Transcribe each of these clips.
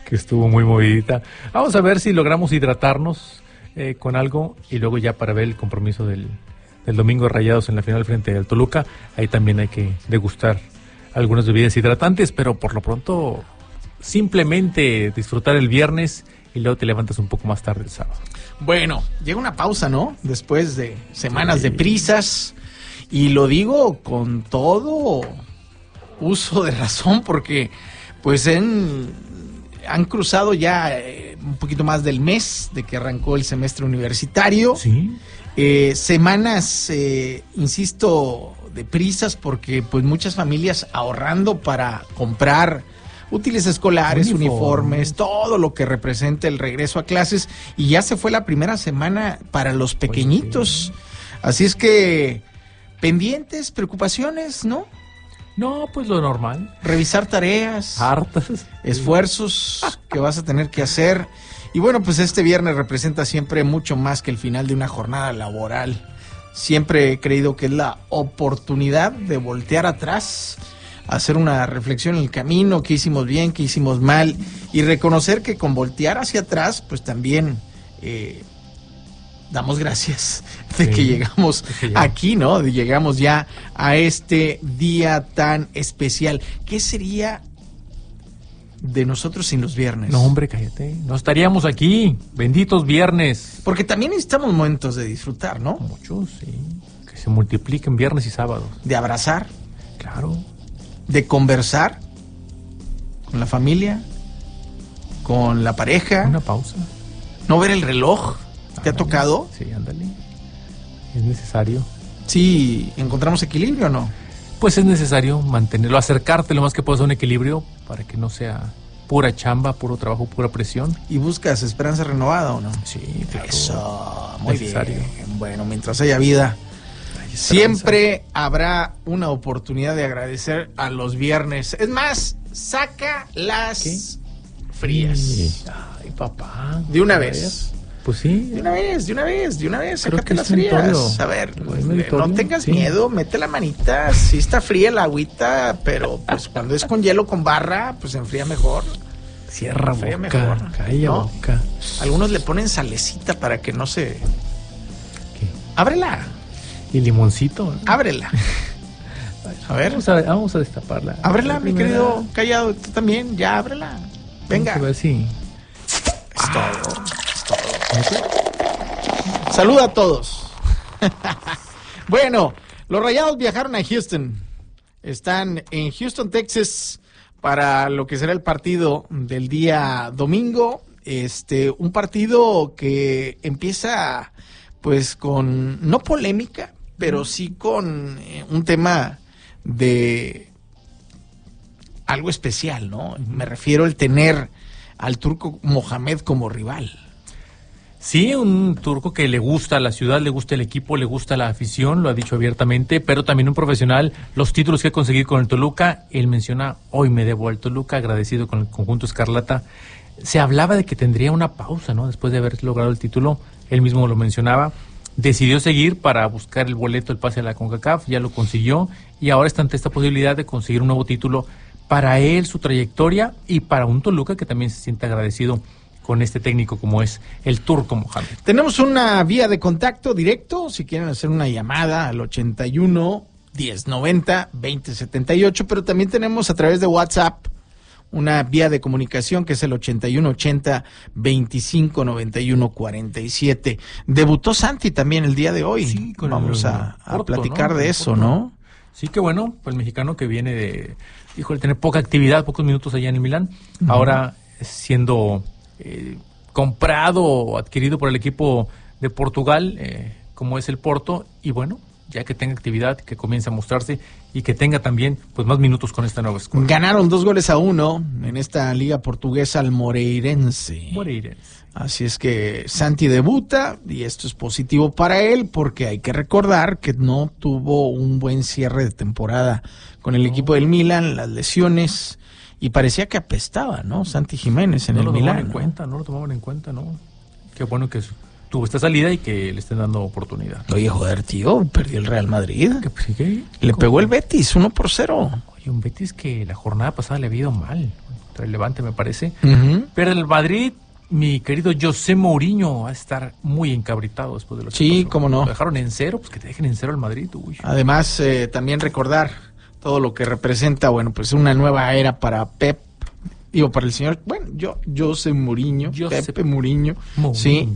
que estuvo muy movidita. Vamos a ver si logramos hidratarnos con algo y luego ya para ver el compromiso del domingo de Rayados en la final frente al Toluca. Ahí también hay que degustar algunas bebidas hidratantes, pero por lo pronto simplemente disfrutar el viernes y luego te levantas un poco más tarde el sábado. Bueno, llega una pausa, ¿no? Después de semanas de prisas, y lo digo con todo uso de razón porque pues han cruzado ya un poquito más del mes de que arrancó el semestre universitario. Sí. Semanas, insisto, de prisas porque pues muchas familias ahorrando para comprar útiles escolares, uniformes, todo lo que representa el regreso a clases, y ya se fue la primera semana para los pequeñitos. Pues sí. Así es que pendientes, preocupaciones, ¿no? No, pues lo normal. Revisar tareas, Hartas. esfuerzos que vas a tener que hacer. Y bueno, pues este viernes representa siempre mucho más que el final de una jornada laboral. Siempre he creído que es la oportunidad de voltear atrás, hacer una reflexión en el camino, qué hicimos bien, qué hicimos mal, y reconocer que con voltear hacia atrás, pues también damos gracias de que llegamos aquí, ¿no? Llegamos ya a este día tan especial. ¿Qué sería de nosotros sin los viernes? No, hombre, cállate. No estaríamos aquí. Benditos viernes. Porque también necesitamos momentos de disfrutar, ¿no? Muchos, sí. Que se multipliquen viernes y sábados. De abrazar. Claro. De conversar con la familia, con la pareja. Una pausa. No ver el reloj. ¿Te ha tocado? Sí, ándale. Es necesario. Sí, ¿encontramos equilibrio o no? Pues es necesario mantenerlo, acercarte lo más que puedas a un equilibrio para que no sea pura chamba, puro trabajo, pura presión. ¿Y buscas esperanza renovada o no? Sí, claro. Eso, muy necesario. bien. Bueno, mientras haya vida, siempre habrá una oportunidad de agradecer a los viernes. Es más, saca las frías. Sí. Ay, papá. De una vez. Pues sí. De una vez, Creo sácate que las es meritorio. frías. A ver, Es meritorio, no tengas sí. miedo, mete la manita. Sí está fría el agüita, pero pues cuando es con hielo con barra, pues se enfría mejor. Cierra Fría boca, mejor, calla ¿no? boca. Algunos le ponen salecita para que no se... ¿Qué? Ábrela, Y limoncito. ¿No? ábrela. A ver, Vamos a destaparla. ábrela, La mi primera. querido Callado, tú también, ya ábrela. Venga. Vamos a ver si... Es todo. Saluda a todos. Bueno, los Rayados viajaron a Houston. Están en Houston, Texas, para lo que será el partido del día domingo. Un partido que empieza pues con, no polémica, pero sí con un tema de algo especial, ¿no? Me refiero al tener al turco Mohamed como rival. Sí, un turco que le gusta la ciudad, le gusta el equipo, le gusta la afición, lo ha dicho abiertamente, pero también un profesional, los títulos que ha conseguido con el Toluca, él menciona, hoy me debo al Toluca, agradecido con el conjunto Escarlata. Se hablaba de que tendría una pausa, ¿no? Después de haber logrado el título, él mismo lo mencionaba, decidió seguir para buscar el boleto, el pase a la CONCACAF, ya lo consiguió, y ahora está ante esta posibilidad de conseguir un nuevo título para él, su trayectoria, y para un Toluca que también se siente agradecido con este técnico como es el turco Mohamed. Tenemos una vía de contacto directo, si quieren hacer una llamada al 81 1090 2078, pero también tenemos a través de WhatsApp una vía de comunicación que es el 8180 2591 47. Debutó Santi también el día de hoy. Sí, con vamos el a Porto, platicar ¿no? de El eso, Porto. ¿no? Sí, que bueno, pues el mexicano que viene de, híjole, tener poca actividad, pocos minutos allá en Milán, ahora siendo comprado o adquirido por el equipo de Portugal, como es el Porto, y bueno, ya que tenga actividad, que comience a mostrarse y que tenga también pues más minutos con esta nueva escuadra. Ganaron 2-1 en esta liga portuguesa al Moreirense. Moreirense. Así es que Santi debuta y esto es positivo para él porque hay que recordar que no tuvo un buen cierre de temporada con el equipo del Milan, las lesiones, y parecía que apestaba, ¿no? Santi Jiménez en el Milan. No lo tomaban en cuenta, ¿no? Qué bueno que tuvo esta salida y que le estén dando oportunidad. Oye, joder, tío, perdió el Real Madrid. ¿Qué? Le pegó el Betis 1-0. Oye, un Betis que la jornada pasada le había ido mal. contra el Levante, me parece. Uh-huh. Pero el Madrid, mi querido José Mourinho, va a estar muy encabritado después de lo que Sí, pasó. cómo no. Lo dejaron en cero, pues que te dejen en cero al Madrid. Uy. Además, también recordar todo lo que representa, bueno, pues una nueva era para Pep, digo, para el señor, bueno, José Mourinho, Pepe Mourinho, sí,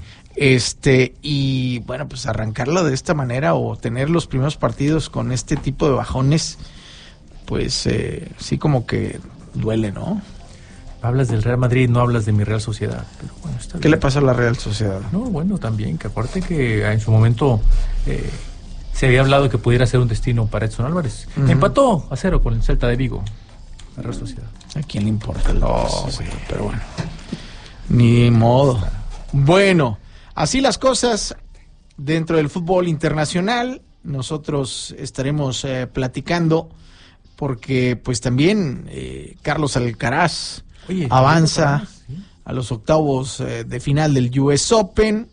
y bueno, pues arrancarlo de esta manera o tener los primeros partidos con este tipo de bajones, pues sí como que duele, ¿no? Hablas del Real Madrid, no hablas de mi Real Sociedad. Pero bueno, está ¿Qué bien. le pasa a la Real Sociedad? No, bueno, también, que aparte que en su momento se había hablado que pudiera ser un destino para Edson Álvarez. Uh-huh. Empató a 0 con el Celta de Vigo, la Real Sociedad. ¿A quién le importa el Sociedad? Pero bueno, ni modo. Bueno, así las cosas dentro del fútbol internacional. Nosotros estaremos platicando porque pues también Carlos Alcaraz avanza a los octavos de final del US Open.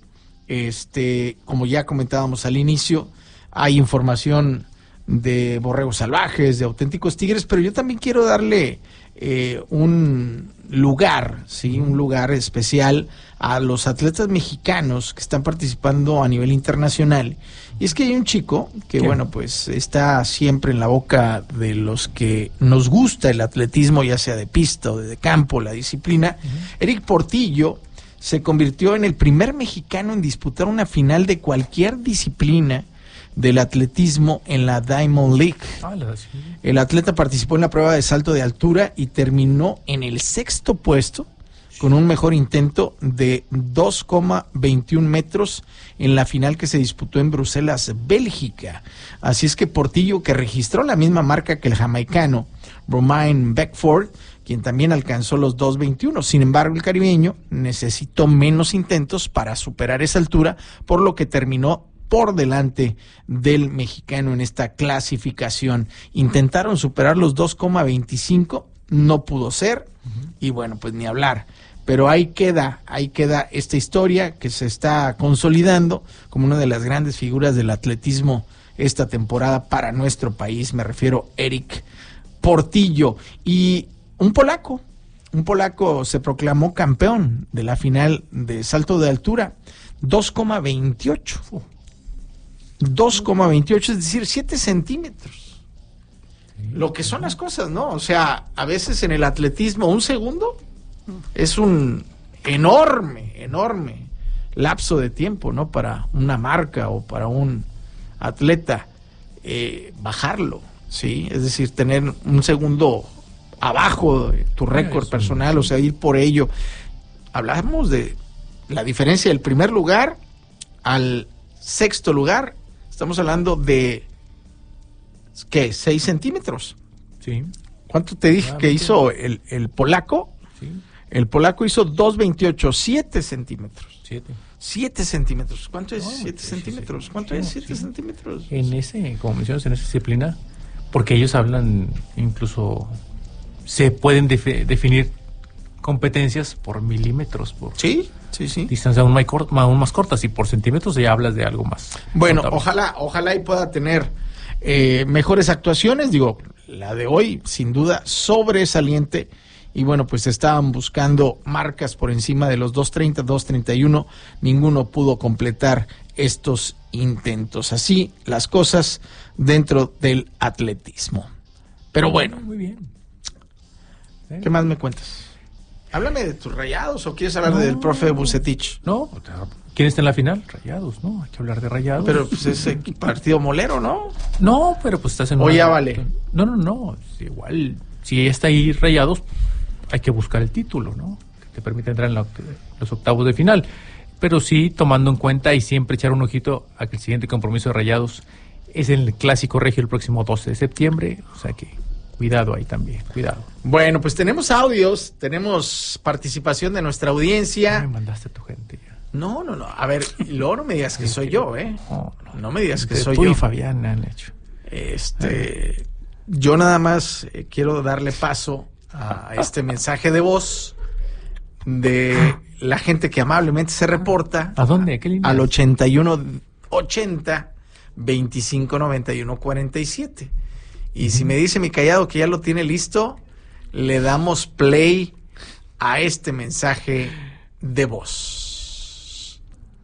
Como ya comentábamos al inicio, hay información de borregos salvajes, de auténticos tigres, pero yo también quiero darle un lugar, ¿sí? Un lugar especial a los atletas mexicanos que están participando a nivel internacional. Y es que hay un chico que, bueno, pues está siempre en la boca de los que nos gusta el atletismo, ya sea de pista o de campo, la disciplina. Eric Portillo se convirtió en el primer mexicano en disputar una final de cualquier disciplina del atletismo en la Diamond League. El atleta participó en la prueba de salto de altura y terminó en el 6º puesto con un mejor intento de 2,21 metros en la final que se disputó en Bruselas, Bélgica. Así es que Portillo, que registró la misma marca que el jamaicano Romain Beckford, quien también alcanzó los 2.21. Sin embargo, el caribeño necesitó menos intentos para superar esa altura, por lo que terminó por delante del mexicano en esta clasificación. Intentaron superar los 2,25, no pudo ser, y bueno, pues ni hablar. Pero ahí queda esta historia que se está consolidando como una de las grandes figuras del atletismo esta temporada para nuestro país. Me refiero a Eric Portillo. Y un polaco se proclamó campeón de la final de salto de altura, 2,28. 2,28, es decir, 7 centímetros. Lo que son las cosas, ¿no? O sea, a veces en el atletismo un segundo es un enorme lapso de tiempo, ¿no? Para una marca o para un atleta bajarlo, ¿sí? Es decir, tener un segundo abajo de tu récord personal, o sea, ir por ello. Hablamos de la diferencia del primer lugar al 6º lugar. Estamos hablando de, ¿qué? 6 centímetros. Sí. ¿Cuánto te dije que hizo el polaco? Sí. El polaco hizo 2.28, 7 centímetros. 7 centímetros. ¿Cuánto es 7 centímetros? Sí, ¿Cuánto es 7 centímetros? En ese, como mencionas, en esa disciplina, porque ellos hablan, incluso se pueden definir competencias por milímetros, por distancias aún más cortas, y por centímetros ya hablas de algo más. Bueno, notable. ojalá y pueda tener mejores actuaciones. Digo, la de hoy, sin duda, sobresaliente. Y bueno, pues estaban buscando marcas por encima de los 2.30, 2.31. Ninguno pudo completar estos intentos. Así las cosas dentro del atletismo. Pero bueno. Muy bien. ¿Qué más me cuentas? Háblame de tus Rayados, o quieres hablar del profe Vucetich. No, ¿quién está en la final? Rayados, ¿no? Hay que hablar de Rayados. Pero pues ese partido molero, ¿no? No, pero pues estás en... O ya vale. No. Igual, si está ahí Rayados, hay que buscar el título, ¿no? Que te permite entrar en los octavos de final. Pero sí, tomando en cuenta y siempre echar un ojito a que el siguiente compromiso de Rayados es el Clásico Regio el próximo 12 de septiembre. O sea que cuidado ahí también, cuidado. Bueno, pues tenemos audios, tenemos participación de nuestra audiencia. Me mandaste a tu gente ya. No. A ver, luego no me digas que soy yo, ¿eh? No me digas que soy tú yo. y Fabián han hecho. Yo nada más quiero darle paso a este mensaje de voz de la gente que amablemente se reporta. ¿A dónde? ¿Qué línea? Al 8180 2591 47. Y si me dice mi callado que ya lo tiene listo, le damos play a este mensaje de voz.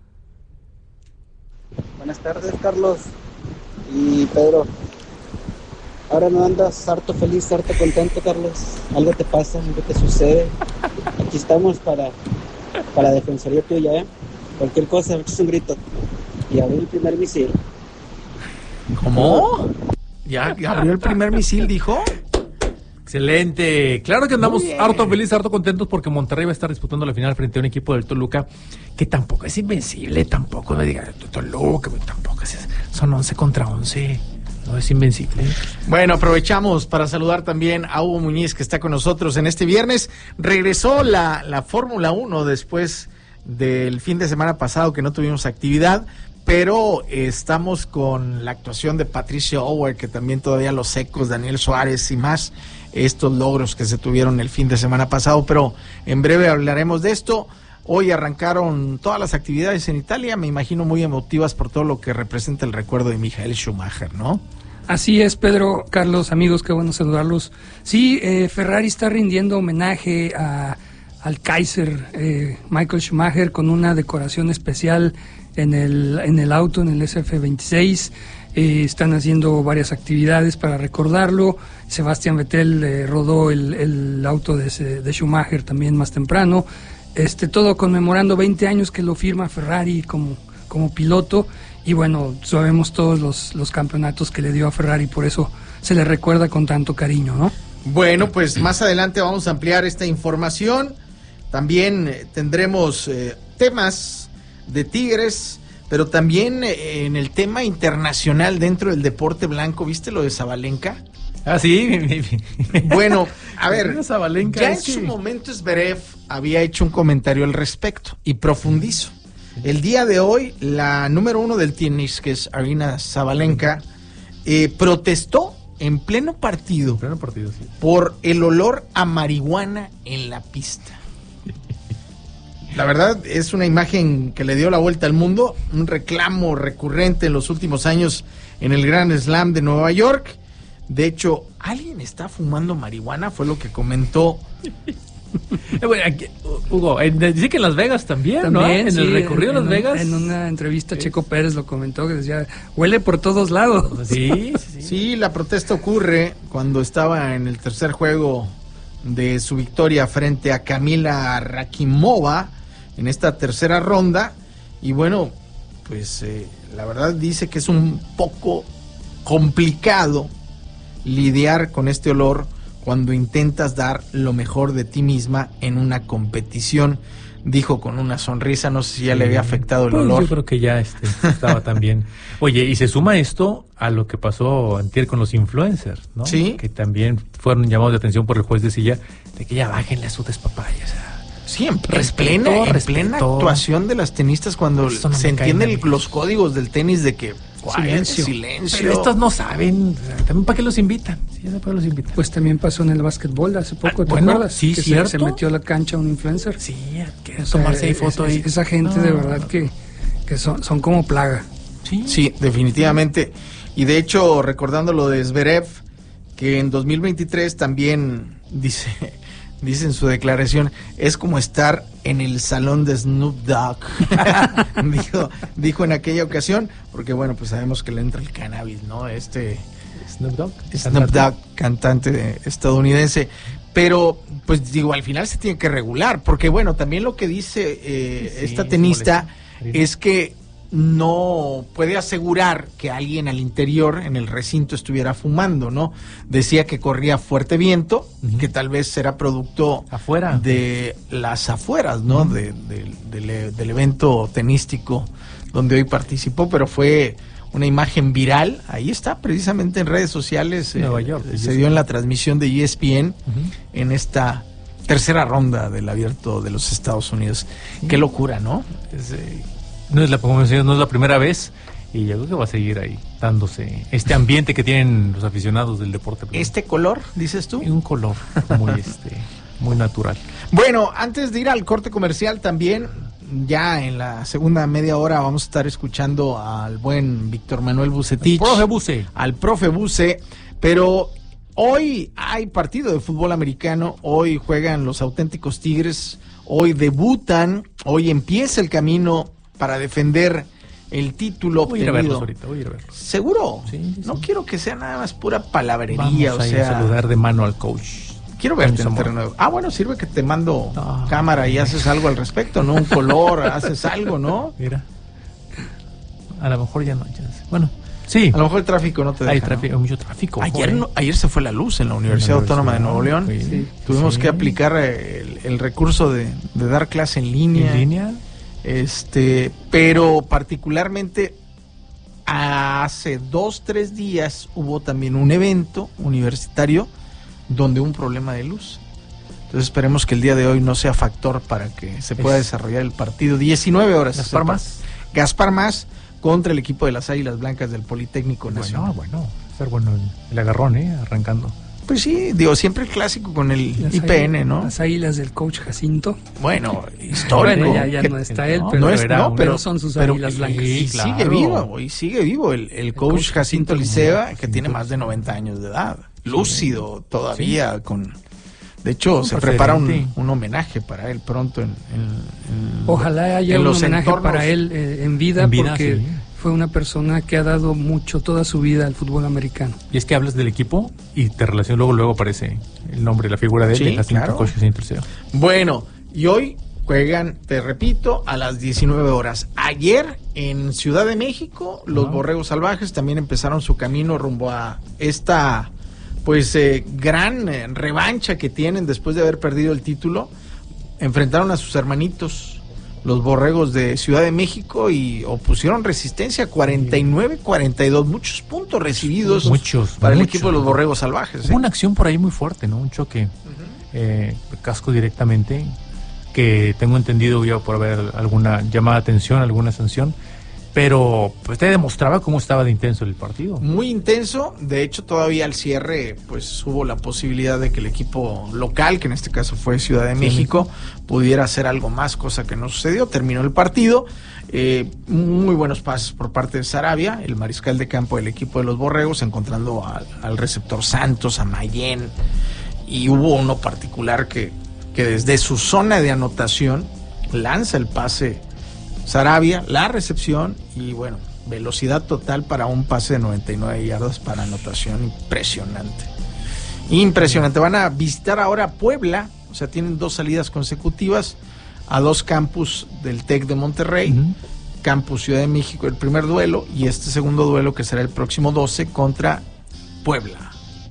Buenas tardes, Carlos y Pedro. Ahora no andas harto feliz, harto contento, Carlos. Algo te pasa, algo te sucede. Aquí estamos para defensoría tuya, ¿eh? Cualquier cosa, echas un grito. Y abrió el primer misil. ¿Cómo? ¿Ya abrió el primer misil, dijo? Excelente. Claro que andamos harto felices, harto contentos porque Monterrey va a estar disputando la final frente a un equipo del Toluca que tampoco es invencible, tampoco me diga Toluca, tampoco son 11 contra 11. No es invencible. Bueno, aprovechamos para saludar también a Hugo Muñiz, que está con nosotros en este viernes. Regresó la Fórmula 1 después del fin de semana pasado que no tuvimos actividad, pero estamos con la actuación de Patricio Auer, que también todavía los ecos, Daniel Suárez y más, estos logros que se tuvieron el fin de semana pasado, pero en breve hablaremos de esto. Hoy arrancaron todas las actividades en Italia, me imagino muy emotivas por todo lo que representa el recuerdo de Michael Schumacher, ¿no? Así es, Pedro, Carlos, amigos, qué bueno saludarlos. Sí, Ferrari está rindiendo homenaje al Kaiser Michael Schumacher con una decoración especial en el auto, en el SF26. Están haciendo varias actividades para recordarlo. Sebastián Vettel rodó el auto de Schumacher también más temprano. Todo conmemorando 20 años que lo firma Ferrari como piloto, y bueno, sabemos todos los campeonatos que le dio a Ferrari, por eso se le recuerda con tanto cariño, ¿no? Bueno, pues más adelante vamos a ampliar esta información. También tendremos temas de Tigres, pero también en el tema internacional dentro del deporte blanco. ¿Viste lo de Sabalenka? Ah, sí. Bueno, a ver, Sabalenka, ya en su momento Zverev había hecho un comentario al respecto y profundizo. El día de hoy, la número 1 del tenis, que es Aryna Sabalenka, protestó en pleno partido, Sí. por el olor a marihuana en la pista. La verdad es una imagen que le dio la vuelta al mundo, un reclamo recurrente en los últimos años en el Grand Slam de Nueva York. De hecho, ¿alguien está fumando marihuana? Fue lo que comentó. Bueno, aquí, Hugo, dice que en Las Vegas también, ¿no? En sí, el recorrido de Las Vegas. En una entrevista, Checo Pérez lo comentó, que decía, huele por todos lados. Sí, la protesta ocurre cuando estaba en el tercer juego de su victoria frente a Kamila Rakimova en esta tercera ronda. Y bueno, pues la verdad dice que es un poco complicado lidiar con este olor cuando intentas dar lo mejor de ti misma en una competición, dijo con una sonrisa. No sé si ya le había afectado el olor. Yo creo que ya estaba también. Oye, y se suma esto a lo que pasó antier con los influencers, ¿no? Sí. Que también fueron llamados de atención por el juez de silla, de que ya bájenle a su despapaya. Sí, en plena actuación de las tenistas, cuando se entienden los códigos del tenis de que silencio. Pero estos no saben, también para qué los invitan. Sí, para qué los invitan. Pues también pasó en el básquetbol hace poco, ¿te acuerdas? Sí, que cierto. se metió a la cancha un influencer. Sí, que tomarse ahí foto ahí. Esa gente de verdad que son como plaga. Sí, definitivamente. Y de hecho, recordando lo de Zverev, que en 2023 también dice en su declaración, es como estar en el salón de Snoop Dogg. dijo en aquella ocasión, porque bueno, pues sabemos que le entra el cannabis, ¿no? Snoop Dogg, cantante estadounidense. Pero, pues digo, al final se tiene que regular, porque bueno, también lo que dice esta tenista es que no puede asegurar que alguien al interior, en el recinto, estuviera fumando, ¿no? Decía que corría fuerte viento, que tal vez era producto afuera de las afueras, ¿no? Del evento tenístico donde hoy participó, pero fue una imagen viral. Ahí está, precisamente en redes sociales. Nueva York. Se dio en la transmisión de ESPN en esta tercera ronda del Abierto de los Estados Unidos. Qué locura, ¿no? No es la primera vez, y yo creo que va a seguir ahí dándose este ambiente que tienen los aficionados del deporte. ¿Este color, dices tú? Y un color muy natural. Bueno, antes de ir al corte comercial también, ya en la segunda media hora vamos a estar escuchando al buen Víctor Manuel Bucetich. Al profe Buce, pero hoy hay partido de fútbol americano, hoy juegan los auténticos Tigres, hoy debutan, hoy empieza el camino para defender el título voy a ir a obtenido. verlos ahorita, voy a ir a verlos. ¿Seguro? Sí, no sí. quiero que sea nada más pura palabrería, Vamos o a ir sea, a saludar de mano al coach. quiero verte en Vamos, terreno nuevo. Ah, bueno, sirve que te mando No. cámara y haces algo al respecto, ¿no? Un color, haces algo, ¿no? Mira. A lo mejor ya no. Bueno, sí. A lo mejor el tráfico no te deja. Hay ¿no? tráfico, mucho tráfico. Ayer se fue la luz en la Universidad Autónoma de Nuevo León. Sí. Tuvimos Sí. que aplicar el recurso de dar clase en línea. ¿En línea? Pero particularmente hace 2-3 días hubo también un evento universitario donde hubo un problema de luz. Entonces esperemos que el día de hoy no sea factor para que se pueda desarrollar el partido. 19 horas. Gaspar Más. Gaspar Más contra el equipo de las Águilas Blancas del Politécnico Nacional. Bueno. Ser bueno el agarrón, arrancando. Pues sí, digo, siempre el clásico con el Las IPN, águilas- ¿no? Las Águilas del coach Jacinto. Bueno, histórico. Bueno, ya que- no está él, no, pero, no es, era no, un- pero son sus pero- Águilas Blancas. Y claro. sigue vivo el coach Jacinto Licea, que tiene más de 90 años de edad. Lúcido todavía, de hecho, Un se prepara referente. un homenaje para él pronto en Ojalá haya en un los homenaje entornos. para él en vida, En vida, porque sí. fue una persona que ha dado mucho, toda su vida al fútbol americano. Y es que hablas del equipo y te relacionas, luego aparece el nombre, la figura de él, Sí, de Jacinto, claro. coach Jacinto Licea. Bueno, y hoy juegan, te repito, a las 19 horas. Ayer en Ciudad de México, los Borregos Salvajes también empezaron su camino rumbo a esta gran revancha que tienen después de haber perdido el título. Enfrentaron a sus hermanitos, los Borregos de Ciudad de México, y opusieron resistencia 49-42, muchos puntos recibidos Muchos, para el muchos. equipo de los Borregos Salvajes. Hubo una acción por ahí muy fuerte, ¿no? Un choque, casco directamente, que tengo entendido ya por haber alguna llamada de atención, alguna sanción, pero pues te demostraba cómo estaba de intenso el partido. Muy intenso, de hecho todavía al cierre pues hubo la posibilidad de que el equipo local, que en este caso fue Ciudad de México, pudiera hacer algo más, cosa que no sucedió. Terminó el partido, muy buenos pases por parte de Sarabia, el mariscal de campo del equipo de los Borregos, encontrando al receptor Santos, a Mayén, y hubo uno particular que desde su zona de anotación lanza el pase Sarabia, la recepción, y bueno, velocidad total para un pase de 99 yardas para anotación. Impresionante. Van a visitar ahora Puebla, o sea, tienen 2 salidas consecutivas a 2 campus del TEC de Monterrey, campus Ciudad de México, el primer duelo, y este segundo duelo que será el próximo 12 contra Puebla.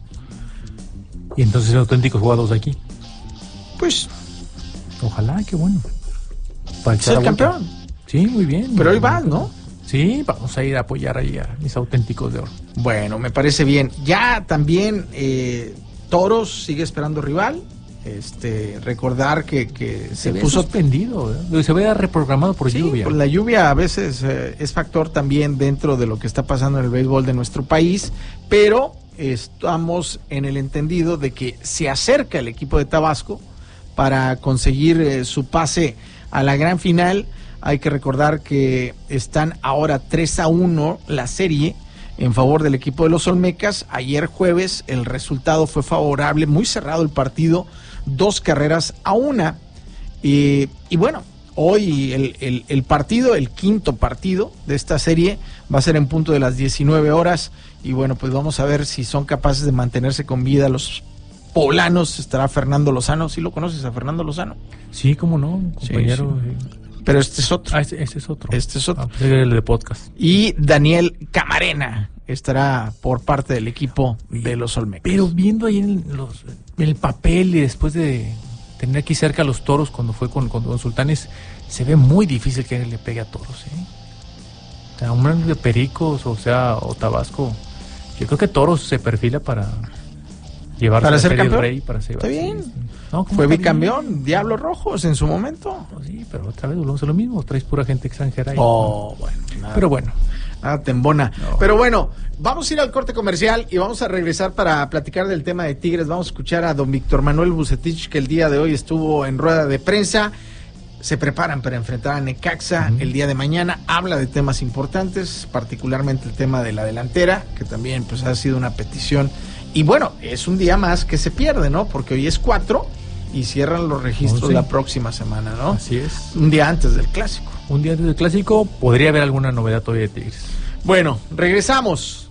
Y entonces auténticos jugadores aquí. Pues, Ojalá, qué bueno. Para echar ser la vuelta. campeón. Sí, muy bien. Pero hoy vas, ¿no? Sí, vamos a ir a apoyar ahí a mis auténticos de oro. Bueno, me parece bien. Ya también Toros sigue esperando rival. Recordar que se ve puso suspendido, se ve reprogramado por Sí, lluvia. pues la lluvia a veces es factor también dentro de lo que está pasando en el béisbol de nuestro país, pero estamos en el entendido de que se acerca el equipo de Tabasco para conseguir su pase a la gran final. Hay que recordar que están ahora 3-1 la serie en favor del equipo de los Olmecas. Ayer jueves el resultado fue favorable, muy cerrado el partido, 2-1. Y bueno, hoy el partido, el quinto partido de esta serie, va a ser en punto de las 19 horas. Y bueno, pues vamos a ver si son capaces de mantenerse con vida los poblanos. Estará Fernando Lozano. ¿Sí lo conoces a Fernando Lozano? Sí, cómo no, compañero. Sí. Pero este es otro. Ese es otro. Este es otro. Pues el de podcast. Y Daniel Camarena estará por parte del equipo de los Olmecas. Pero viendo ahí en el papel y después de tener aquí cerca a los Toros cuando fue con Sultanes, se ve muy difícil que le pegue a Toros, O sea, un de Pericos, o Tabasco. Yo creo que Toros se perfila para llevarse ¿Para a ser Serie campeón? Rey, para ser, Está bien. Sí. No, ¿cómo Fue está bicampeón, bien? Diablos Rojos en su momento. Pues sí, pero otra vez volvemos a lo mismo. Traes pura gente extranjera ahí. Bueno, nada. Pero bueno. Nada tembona. No. Pero bueno, vamos a ir al corte comercial y vamos a regresar para platicar del tema de Tigres. Vamos a escuchar a don Víctor Manuel Bucetich, que el día de hoy estuvo en rueda de prensa. Se preparan para enfrentar a Necaxa el día de mañana. Habla de temas importantes, particularmente el tema de la delantera, que también pues ha sido una petición Y bueno, es un día más que se pierde, ¿no? Porque hoy es 4 y cierran los registros la próxima semana, ¿no? Así es. Un día antes del Clásico. Un día antes del Clásico podría haber alguna novedad todavía de Tigres. Bueno, regresamos.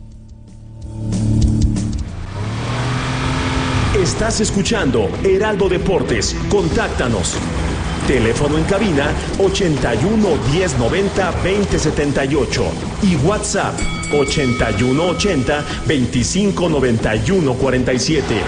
Estás escuchando Heraldo Deportes. Contáctanos. Teléfono en cabina 81 10 90 20 78 y WhatsApp 81 80 25 91 47.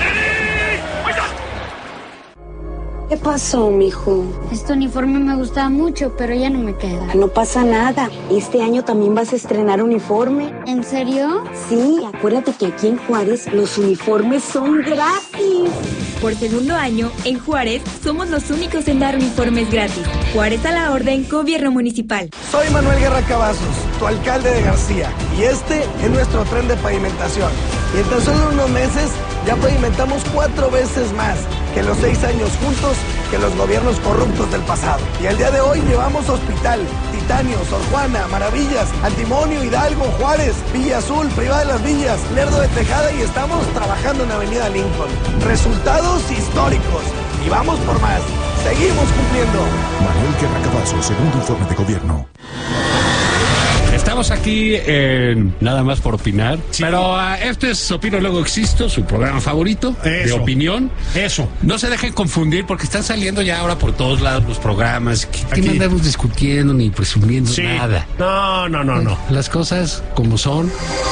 ¿Qué pasó, mijo? Este uniforme me gustaba mucho, pero ya no me queda. No pasa nada. Este año también vas a estrenar uniforme. ¿En serio? Sí, acuérdate que aquí en Juárez los uniformes son gratis. Por segundo año, en Juárez, somos los únicos en dar uniformes gratis. Juárez a la orden, Gobierno Municipal. Soy Manuel Guerra Cavazos, tu alcalde de García, y este es nuestro tren de pavimentación. Y en tan solo unos meses ya pavimentamos 4 veces más que los 6 años juntos que los gobiernos corruptos del pasado. Y el día de hoy llevamos Hospital, Titanio, Sor Juana, Maravillas, Antimonio, Hidalgo, Juárez, Villa Azul, Privada de las Villas, Lerdo de Tejada y estamos trabajando en Avenida Lincoln. Resultados históricos. Y vamos por más. Seguimos cumpliendo. Manuel Guerra Cavazos, segundo informe de gobierno. Estamos aquí nada más por opinar, sí. Pero este es Opino Luego Existo, su programa favorito de opinión. Eso. No se dejen confundir porque están saliendo ya ahora por todos lados los programas. Aquí no andamos discutiendo ni presumiendo nada. No. Las cosas como son.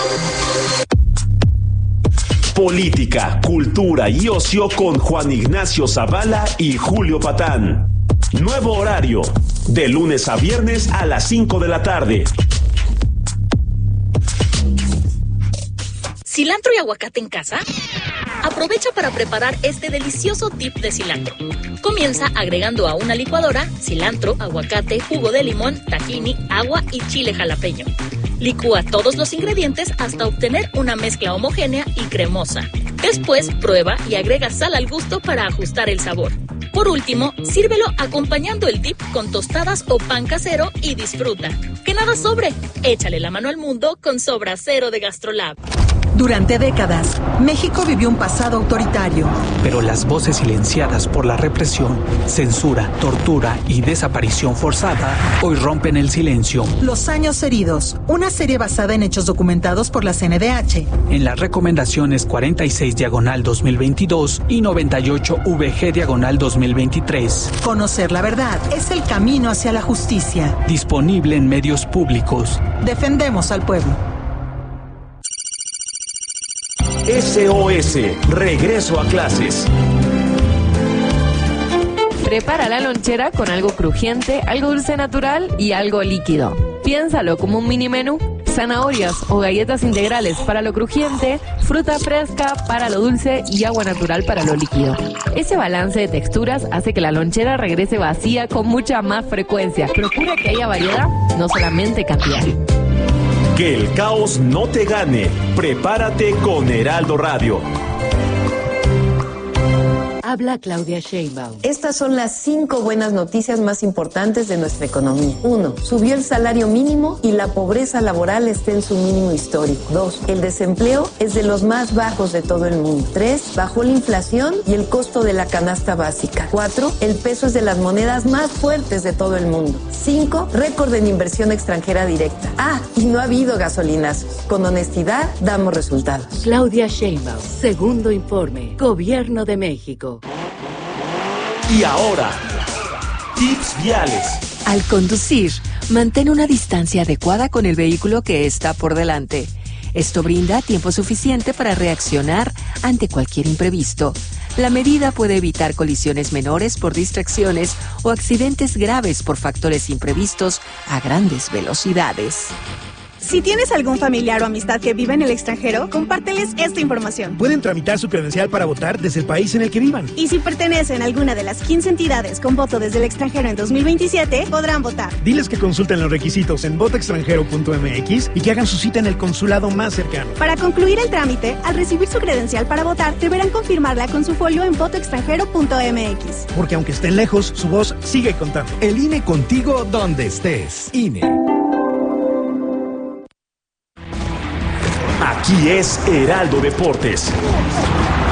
Política, cultura y ocio con Juan Ignacio Zavala y Julio Patán. Nuevo horario, de lunes a viernes a las 5 de la tarde. ¿Cilantro y aguacate en casa? Aprovecha para preparar este delicioso dip de cilantro. Comienza agregando a una licuadora cilantro, aguacate, jugo de limón, tahini, agua y chile jalapeño. Licúa todos los ingredientes hasta obtener una mezcla homogénea y cremosa. Después, prueba y agrega sal al gusto para ajustar el sabor. Por último, sírvelo acompañando el dip con tostadas o pan casero y disfruta. ¡Que nada sobre! Échale la mano al mundo con Sobra Cero de GastroLab. Durante décadas, México vivió un pasado autoritario. Pero las voces silenciadas por la represión, censura, tortura y desaparición forzada hoy rompen el silencio. Los años heridos, una serie basada en hechos documentados por la CNDH. En las recomendaciones 46/2022 y 98VG/2023. Conocer la verdad es el camino hacia la justicia. Disponible en medios públicos. Defendemos al pueblo. SOS, regreso a clases. Prepara la lonchera con algo crujiente, algo dulce natural y algo líquido. Piénsalo como un mini menú. Zanahorias o galletas integrales para lo crujiente, fruta fresca para lo dulce y agua natural para lo líquido. Ese balance de texturas hace que la lonchera regrese vacía con mucha más frecuencia. Procura que haya variedad, no solamente cantidad. Que el caos no te gane. Prepárate con Heraldo Radio. Habla Claudia Sheinbaum. Estas son las 5 buenas noticias más importantes de nuestra economía. 1. Subió el salario mínimo y la pobreza laboral está en su mínimo histórico. 2. El desempleo es de los más bajos de todo el mundo. 3. Bajó la inflación y el costo de la canasta básica. 4. El peso es de las monedas más fuertes de todo el mundo. 5. Récord en inversión extranjera directa. Y no ha habido gasolinazos. Con honestidad damos resultados. Claudia Sheinbaum, segundo informe, Gobierno de México. Y ahora, tips viales. Al conducir, mantén una distancia adecuada con el vehículo que está por delante. Esto brinda tiempo suficiente para reaccionar ante cualquier imprevisto. La medida puede evitar colisiones menores por distracciones o accidentes graves por factores imprevistos a grandes velocidades. Si tienes algún familiar o amistad que vive en el extranjero, compárteles esta información. Pueden tramitar su credencial para votar desde el país en el que vivan. Y si pertenecen a alguna de las 15 entidades con voto desde el extranjero en 2027, podrán votar. Diles que consulten los requisitos en votoextranjero.mx y que hagan su cita en el consulado más cercano. Para concluir el trámite, al recibir su credencial para votar, deberán confirmarla con su folio en votoextranjero.mx. Porque aunque estén lejos, su voz sigue contando. El INE contigo donde estés. INE. Aquí es Heraldo Deportes.